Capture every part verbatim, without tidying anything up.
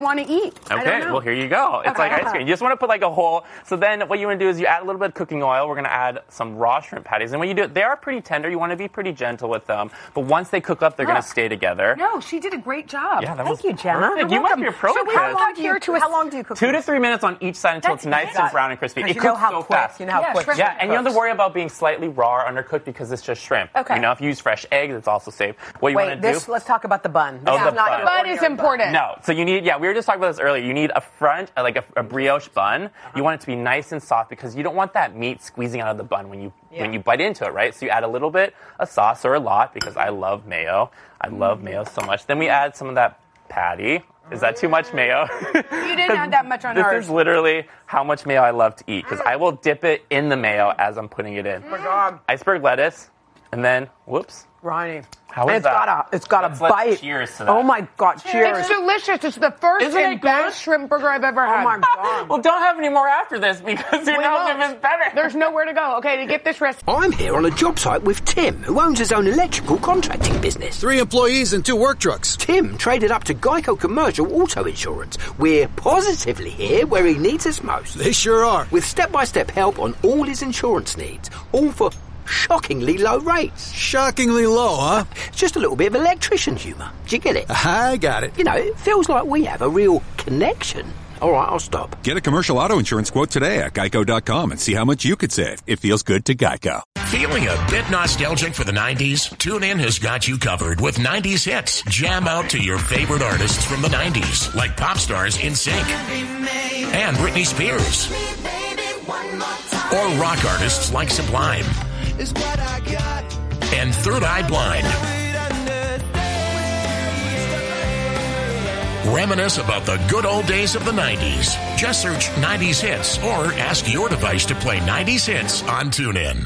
want to eat. Okay, well, here you go. It's okay. Like ice cream. You just want to put like a whole, so then what you want to do is you add a little bit of cooking oil. We're going to add some raw shrimp patties. And when you do it, they are pretty tender. You want to be pretty gentle with them. But once they cook up, they're oh. going to stay together. No, she did a great job. Yeah, that Thank was you, Jenna. You might be a pro. So we how long, do you, to how long do you cook Two these? to three minutes on each side until That's it's nice and brown and crispy. It you cooks know how so quick, fast. You know how yeah, quick. Yeah, and you don't have to worry about being slightly raw or undercooked because it's just shrimp. Okay. You know, if you use fresh eggs, it's also safe. What you Wait, want to this, do? let's talk about the bun. Oh, this the is not bun. Bun is important. No, so you need, yeah, we were just talking about this earlier. You need a front, like a, a brioche bun. Uh-huh. You want it to be nice and soft because you don't want that meat squeezing out of the bun when you yeah. when you bite into it, right? So you add a little bit of sauce or a lot because I love mayo. I love mm. mayo so much. Then we add some of that patty. Is that too much mayo? You didn't add that much on this ours. This is literally how much mayo I love to eat because I will dip it in the mayo as I'm putting it in. Oh my God. Iceberg lettuce, and then, whoops. Ronnie. How is it's that? Got a, it's got let's, a bite. Let's cheers to that. Oh my God, cheers. It's delicious. It's the first Isn't and it best good? shrimp burger I've ever had. Oh my God. Well, don't have any more after this because who We knows won't. if it's better. There's nowhere to go. Okay, to get this recipe. I'm here on a job site with Tim, who owns his own electrical contracting business. Three employees and two work trucks. Tim traded up to Geico Commercial Auto Insurance. We're positively here where he needs us most. They sure are. With step-by-step help on all his insurance needs. All for shockingly low rates. Shockingly low, huh? It's just a little bit of electrician humour. Do you get it? I got it. You know, it feels like we have a real connection. All right, I'll stop. Get a commercial auto insurance quote today at geico dot com and see how much you could save. It feels good to Geico. Feeling a bit nostalgic for the nineties? TuneIn has got you covered with nineties hits. Jam out to your favorite artists from the nineties, like pop stars NSYNC and Britney Spears, or rock artists like Sublime and Third Eye Blind. Reminisce about the good old days of the nineties. Just search nineties hits or ask your device to play nineties hits on TuneIn.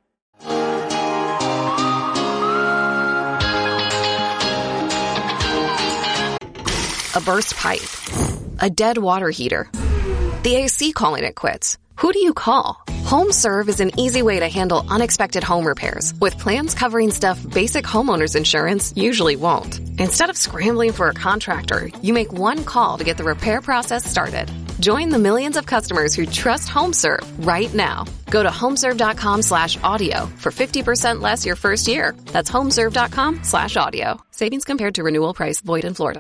A burst pipe, a dead water heater, the A C calling it quits. Who do you call? HomeServe is an easy way to handle unexpected home repairs with plans covering stuff basic homeowners insurance usually won't. Instead of scrambling for a contractor, you make one call to get the repair process started. Join the millions of customers who trust HomeServe right now. Go to homeserve.com slash audio for fifty percent less your first year. That's homeserve.com slash audio. Savings compared to renewal price void in Florida.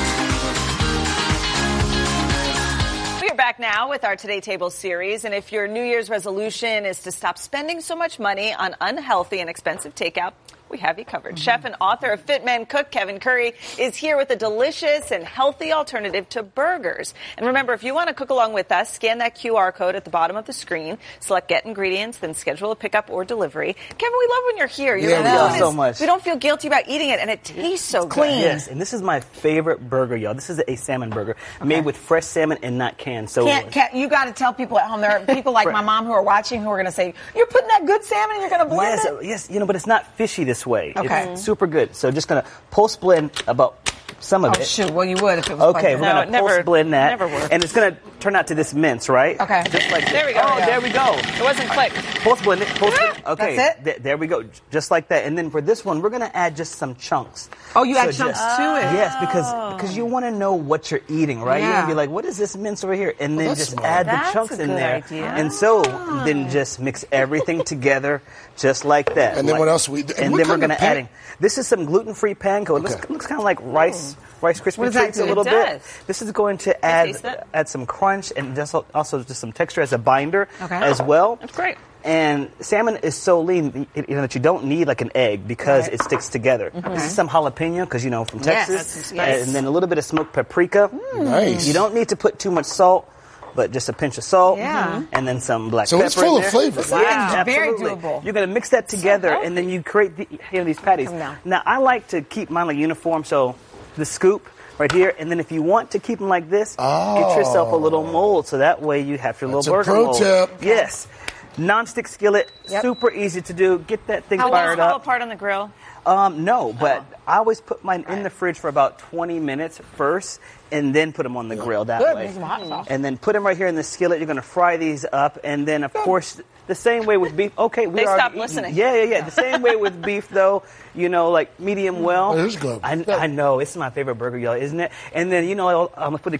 We're back now with our Today Table series, and if your New Year's resolution is to stop spending so much money on unhealthy and expensive takeout, we have you covered. Mm-hmm. Chef and author of Fit Man Cook, Kevin Curry, is here with a delicious and healthy alternative to burgers. And remember, if you want to cook along with us, scan that Q R code at the bottom of the screen, select Get Ingredients, then schedule a pickup or delivery. Kevin, we love when you're here. Your yeah, we love is, so much. We don't feel guilty about eating it, and it tastes so it's good. Clean. Yes, and this is my favorite burger, y'all. This is a salmon burger okay. made with fresh salmon and not canned. So can't, can't, you got to tell people at home. There are people like my mom who are watching who are going to say, "You're putting that good salmon, and you're going to blend yes, it." Yes, you know, but it's not fishy this way. Okay. It's super good. So just going to post blend about some of oh, it. Shoot, well, you would if it was okay, we're no, going to post blend that. Never works. And it's going to turn out to this mince, right? Okay. Just like there we go. Oh, yeah. there we go. It wasn't quick. Post blend it. Post blend. Okay. That's it? Th- there we go. Just like that. And then for this one, we're going to add just some chunks. Oh, you so add chunks just, to it? Yes, because because you want to know what you're eating, right? Yeah. You want to be like, what is this mince over here? And then well, just smart. add That's the chunks a in good there. idea. And so then just mix everything together just like that. And then like, what else? We, and, and and then we're going to add in. This is some gluten-free panko. It looks, Okay. looks kind of like rice, mm. Rice Krispie treats a little it bit. does. This is going to add add some crunch and just also just some texture as a binder okay. as well. That's great. And salmon is so lean, you know, that you don't need like an egg because right. it sticks together. Mm-hmm. This is some jalapeno because you know from yes, Texas, yes. and then a little bit of smoked paprika. Mm. Nice. You don't need to put too much salt. But just a pinch of salt, yeah. and then some black so pepper. So it's full in of there. flavor. Wow. Yeah, Very absolutely. doable. You're going to mix that together, so and then you create the, you know, these patties. Now, I like to keep mine like uniform, so the scoop right here, and then if you want to keep them like this, oh. get yourself a little mold, so that way you have your That's little a burger pro mold. tip. Yes. Non-stick skillet, yep. super easy to do. Get that thing How fired fall up. apart on the grill? Um, no, but oh. I always put mine in the fridge for about twenty minutes first, and then put them on the yeah. grill that Good. way. Make some hot sauce. And then put them right here in the skillet. You're going to fry these up, and then of course the same way with beef. Okay, we they are stopped eating. listening. Yeah, yeah, yeah. The same way with beef, though. You know, like medium well. Oh, it is good. I, I know it's my favorite burger, y'all, isn't it? And then you know, I'm gonna put the